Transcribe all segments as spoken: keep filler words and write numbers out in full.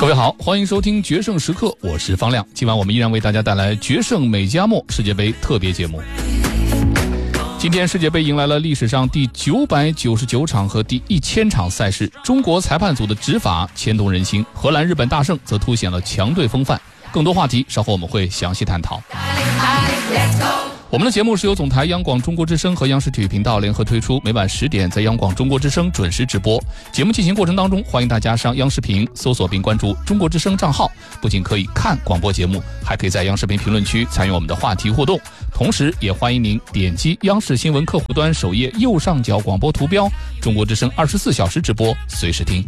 各位好，欢迎收听决胜时刻，我是方亮。今晚我们依然为大家带来决胜美加墨世界杯特别节目。今天世界杯迎来了历史上第九百九十九场和第一千场赛事，中国裁判组的执法牵动人心，荷兰、日本大胜则凸显了强队风范。更多话题稍后我们会详细探讨。我们的节目是由总台央广中国之声和央视体育频道联合推出，每晚十点在央广中国之声准时直播。节目进行过程当中，欢迎大家上央视频搜索并关注中国之声账号，不仅可以看广播节目，还可以在央视频评论区参与我们的话题互动。同时也欢迎您点击央视新闻客户端首页右上角广播图标，中国之声二十四小时直播，随时听。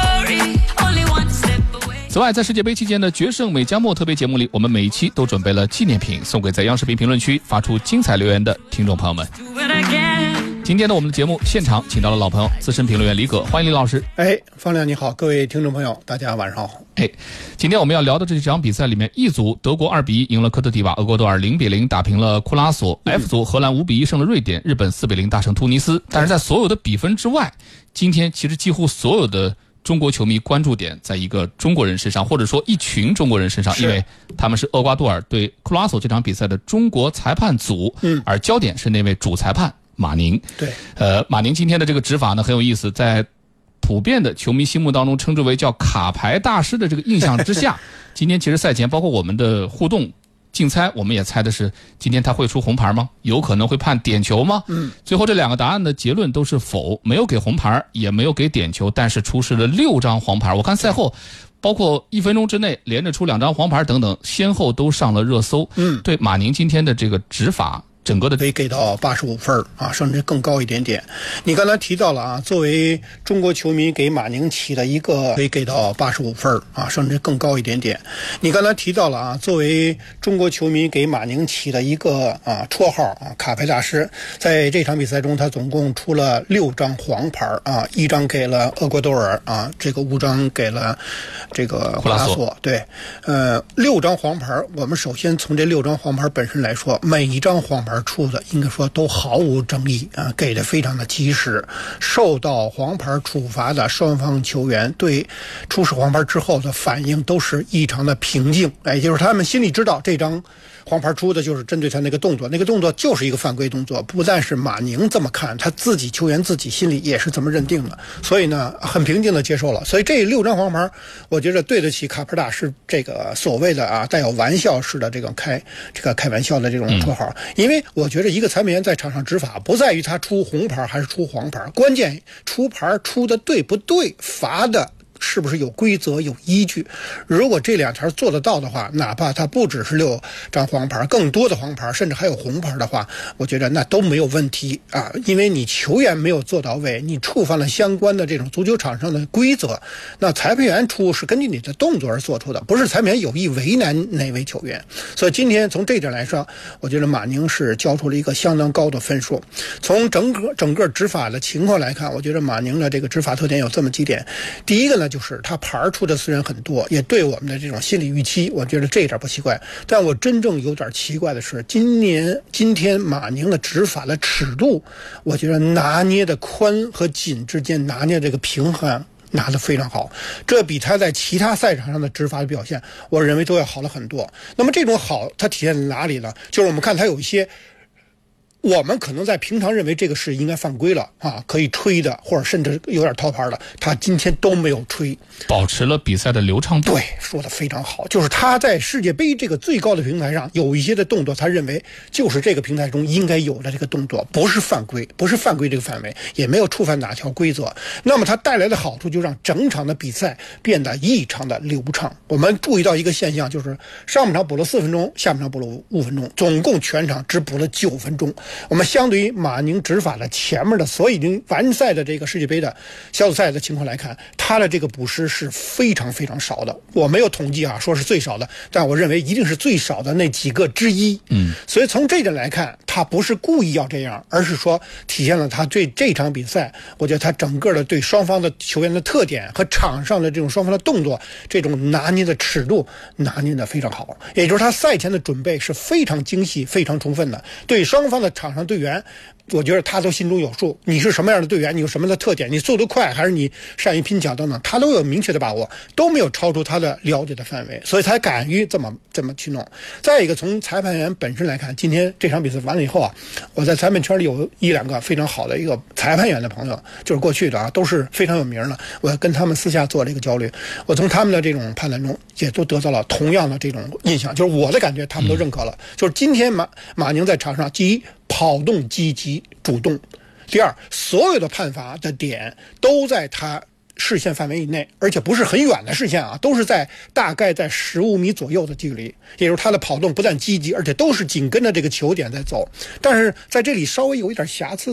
此外，在世界杯期间的决胜美加墨特别节目里，我们每一期都准备了纪念品送给在央视频评论区发出精彩留言的听众朋友们。今天的我们的节目现场请到了老朋友资深评论员李葛，欢迎李老师。 哎，方亮你好，各位听众朋友大家晚上好。 哎，今天我们要聊的这场比赛里面， E 组德国二比一赢了科特迪瓦，厄瓜多尔零比零打平了库拉索，嗯、F 组荷兰五比一胜了瑞典，日本四比零大胜突尼斯。但是在所有的比分之外，今天其实几乎所有的中国球迷关注点在一个中国人身上，或者说一群中国人身上，因为他们是厄瓜多尔对库拉索这场比赛的中国裁判组，嗯，而焦点是那位主裁判马宁。 对， 呃，马宁今天的这个执法呢很有意思，在普遍的球迷心目当中称之为叫卡牌大师的这个印象之下，今天其实赛前包括我们的互动竞猜，我们也猜的是今天他会出红牌吗？有可能会判点球吗？嗯，最后这两个答案的结论都是否，没有给红牌，也没有给点球，但是出示了六张黄牌。我看赛后包括一分钟之内连着出两张黄牌等等，先后都上了热搜。嗯，对马宁今天的这个执法整个的可以给到八十五分啊，甚至更高一点点。你刚才提到了啊，作为中国球迷给马宁起了一个可以给到八十五分啊，甚至更高一点点。你刚才提到了啊，作为中国球迷给马宁起了一个啊绰号啊，卡牌大师。在这场比赛中，他总共出了六张黄牌啊，一张给了厄瓜多尔啊，这个五张给了这个库拉索。对，呃，六张黄牌，我们首先从这六张黄牌本身来说，每一张黄牌出的应该说都毫无争议啊，给的非常的及时。受到黄牌处罚的双方球员对出示黄牌之后的反应都是异常的平静，哎，就是他们心里知道这张黄牌出的就是针对他那个动作，那个动作就是一个犯规动作。不但是马宁这么看，他自己球员自己心里也是这么认定的，所以呢很平静的接受了。所以这六张黄牌我觉得对得起卡牌大师这个所谓的啊带有玩笑式的这个开这个开玩笑的这种绰号。嗯，因为我觉得一个裁判员在场上执法不在于他出红牌还是出黄牌，关键出牌出的对不对，罚的是不是有规则有依据。如果这两条做得到的话，哪怕他不只是六张黄牌，更多的黄牌甚至还有红牌的话，我觉得那都没有问题啊。因为你球员没有做到位，你触犯了相关的这种足球场上的规则，那裁判员出是根据你的动作而做出的，不是裁判员有意为难哪位球员。所以今天从这点来说，我觉得马宁是交出了一个相当高的分数。从整个整个执法的情况来看，我觉得马宁的这个执法特点有这么几点。第一个呢，就是他牌出的虽然很多，也对我们的这种心理预期，我觉得这一点不奇怪。但我真正有点奇怪的是，今年今天马宁的执法的尺度，我觉得拿捏的宽和紧之间拿捏这个平衡拿得非常好，这比他在其他赛场上的执法的表现，我认为都要好了很多。那么这种好，它体现在哪里呢？就是我们看他有一些我们可能在平常认为这个是应该犯规了啊，可以吹的，或者甚至有点掏牌的，他今天都没有吹， 保持了比赛的流畅度。 对，说的非常好，就是他在世界杯这个最高的平台上有一些的动作，他认为就是这个平台中应该有的这个动作，不是犯规，不是犯规这个范围，也没有触犯哪条规则。那么它带来的好处就让整场的比赛变得异常的流畅。我们注意到一个现象，就是上半场补了四分钟，下半场补了五分钟，总共全场只补了九分钟。我们相对于马宁执法的前面的所有已经完赛的这个世界杯的小组赛的情况来看，他的这个补时是非常非常少的。我没有统计啊，说是最少的，但我认为一定是最少的那几个之一。嗯，所以从这点来看，他不是故意要这样，而是说体现了他对这场比赛，我觉得他整个的对双方的球员的特点和场上的这种双方的动作，这种拿捏的尺度拿捏的非常好。也就是他赛前的准备是非常精细、非常充分的，对双方的场上队员我觉得他都心中有数，你是什么样的队员，你有什么样的特点，你速度快还是你善于拼抢等等，他都有明确的把握，都没有超出他的了解的范围，所以才敢于这么这么去弄。再一个，从裁判员本身来看，今天这场比赛完了以后啊，我在裁判圈里有一两个非常好的一个裁判员的朋友，就是过去的啊，都是非常有名的，我跟他们私下做了一个交流，我从他们的这种判断中也都得到了同样的这种印象，就是我的感觉他们都认可了，嗯、就是今天马马宁在场上，第一跑动积极主动，第二所有的判罚的点都在他视线范围以内，而且不是很远的视线啊，都是在大概在十五米左右的距离，也就是他的跑动不但积极，而且都是紧跟着这个球点在走，但是在这里稍微有一点瑕疵。